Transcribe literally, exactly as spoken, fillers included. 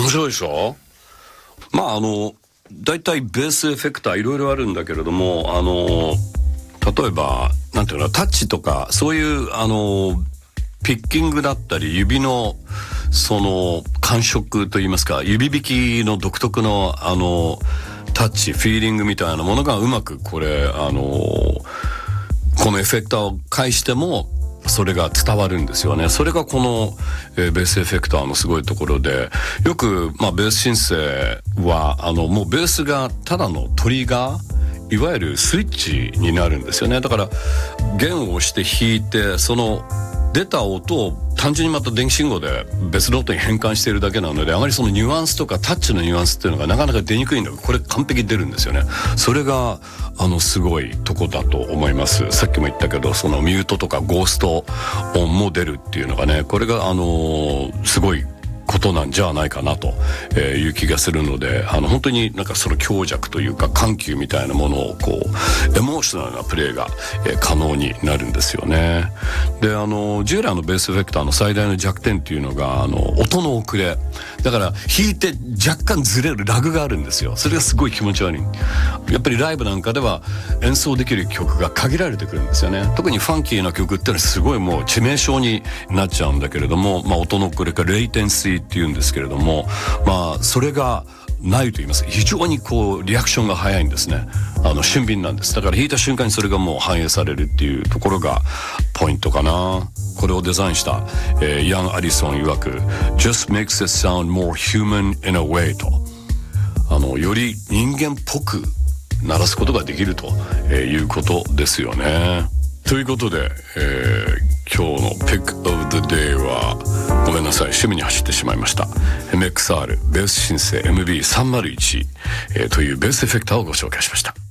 面白いでしょ。まああのだいたいベースエフェクターいろいろあるんだけれども、あの例えばなんていうのタッチとかそういうあのピッキングだったり指のその感触といいますか指弾きの独特のあのタッチフィーリングみたいなものがうまくこれあのこのエフェクターを介してもそれが伝わるんですよね。それがこの、えー、ベースエフェクターのすごいところで、よく、まあ、ベースシンセはあのもうベースがただのトリガーいわゆるスイッチになるんですよね。だから弦を押して弾いてその出た音を単純にまた電気信号で別の音に変換しているだけなので、あまりそのニュアンスとかタッチのニュアンスっていうのがなかなか出にくいんだけど、これ完璧に出るんですよね。それがあのすごいとこだと思います。さっきも言ったけどそのミュートとかゴースト音も出るっていうのがね、これがあのすごいことなんじゃないかなという気がするので、あの本当になんかその強弱というか緩急みたいなものをこうエモーショナルなプレイが可能になるんですよね。であの従来のベースエフェクターの最大の弱点っていうのがあの音の遅れだから、弾いて若干ずれるラグがあるんですよ。それがすごい気持ち悪い。やっぱりライブなんかでは演奏できる曲が限られてくるんですよね。特にファンキーな曲ってのはすごいもう致命傷になっちゃうんだけれども、まあ、音の遅れかレイテンシーっていうんですけれども、まあそれがないと言います。非常にこうリアクションが早いんですね。あの俊敏なんです。だから弾いた瞬間にそれがもう反映されるっていうところがポイントかな。これをデザインした、えー、ヤン・アリソン曰く Just makes it sound more human in a way と、あのより人間っぽく鳴らすことができると、えー、いうことですよね。ということで、えー、今日の Pick of the Day はごめんなさい趣味に走ってしまいました。 エムエックスアール ベースシンセ エムビーさんまるいち、えー、というベースエフェクターをご紹介しました。